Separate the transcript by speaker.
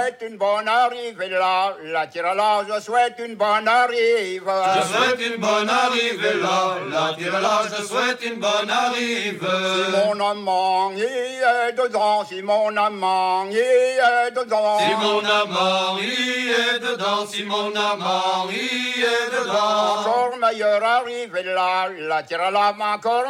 Speaker 1: souhaite une bonne arrivée là. La tire-là, je souhaite une bonne arrivée.
Speaker 2: Je souhaite une bonne arrivée là. La tire-là, je souhaite une bonne arrivée.
Speaker 1: Si mon amant y est dedans, si mon amant y est dedans.
Speaker 2: Si mon amant y est dedans, si mon amant y est dedans.
Speaker 1: Encore meilleure arrivée là. La tire-là, encore